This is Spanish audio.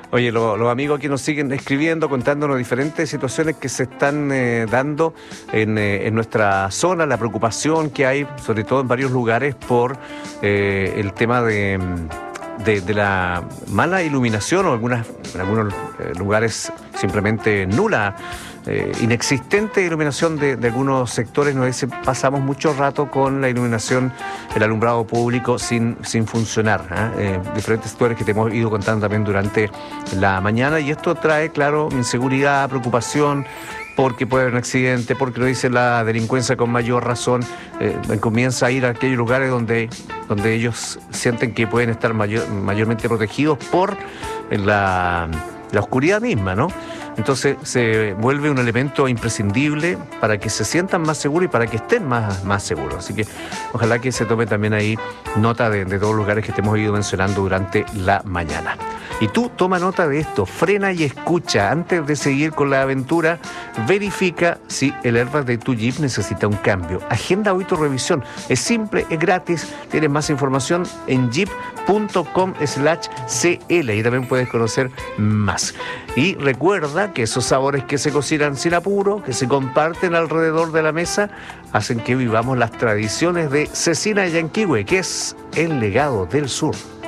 Oye, los amigos que nos siguen escribiendo, contándonos diferentes situaciones que se están dando en nuestra zona, la preocupación que hay, sobre todo en varios lugares, por el tema de la mala iluminación o en algunos lugares simplemente nula, inexistente iluminación de algunos sectores. Nos dice, pasamos mucho rato con la iluminación, el alumbrado público sin funcionar. Diferentes sectores que te hemos ido contando también durante la mañana, y esto trae, claro, inseguridad, preocupación, porque puede haber un accidente, porque lo dice la delincuencia con mayor razón, comienza a ir a aquellos lugares donde ellos sienten que pueden estar mayormente protegidos por la oscuridad misma, ¿no? Entonces se vuelve un elemento imprescindible para que se sientan más seguros y para que estén más seguros. Así que ojalá que se tome también ahí nota de todos los lugares que te hemos ido mencionando durante la mañana. Y tú toma nota de esto, frena y escucha. Antes de seguir con la aventura, verifica si el airbag de tu Jeep necesita un cambio. Agenda hoy tu revisión. Es simple, es gratis. Tienes más información en jeep.com/cl y también puedes conocer más. Y recuerda que esos sabores que se cocinan sin apuro, que se comparten alrededor de la mesa, hacen que vivamos las tradiciones de Cecina Yanquihue, que es el legado del sur.